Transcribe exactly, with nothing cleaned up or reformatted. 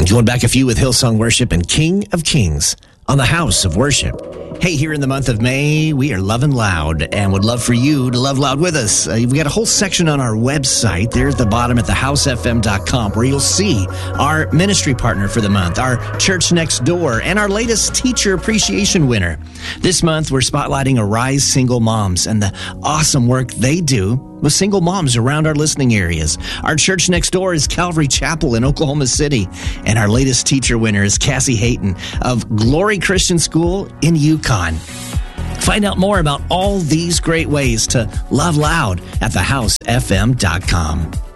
Going back a few with Hillsong Worship and King of Kings on the House of Worship. Hey, here in the month of May, we are loving loud and would love for you to love loud with us. Uh, we've got a whole section on our website there at the bottom at the house f m dot com where you'll see our ministry partner for the month, our church next door, and our latest teacher appreciation winner. This month, we're spotlighting Arise Single Moms and the awesome work they do with single moms around our listening areas. Our church next door is Calvary Chapel in Oklahoma City, and our latest teacher winner is Cassie Hayton of Glory Christian School in Yukon. Find out more about all these great ways to love loud at the house f m dot com.